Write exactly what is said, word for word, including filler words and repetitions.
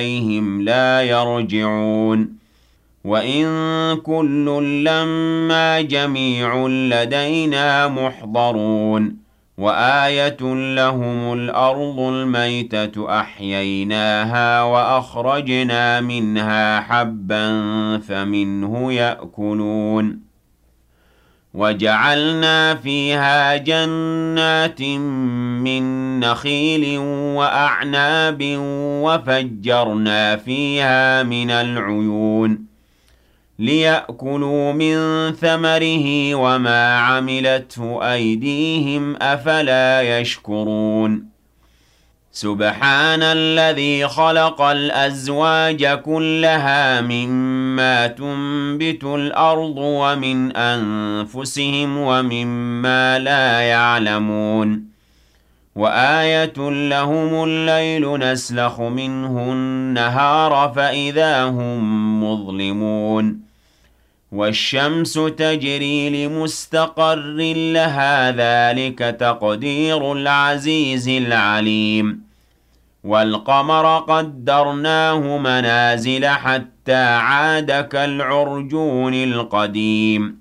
إليهم لا يرجعون وإن كل لما جميع لدينا محضرون وآية لهم الأرض الميتة أحييناها وأخرجنا منها حبا فمنه يأكلون وجعلنا فيها جنات من نخيل وأعناب وفجرنا فيها من العيون ليأكلوا من ثمره وما عملته أيديهم أفلا يشكرون سبحان الذي خلق الأزواج كلها مما تنبت الأرض ومن أنفسهم ومما لا يعلمون وآية لهم الليل نسلخ منه النهار فإذا هم مظلمون والشمس تجري لمستقر لها ذلك تقدير العزيز العليم والقمر قدرناه منازل حتى عاد كالعرجون القديم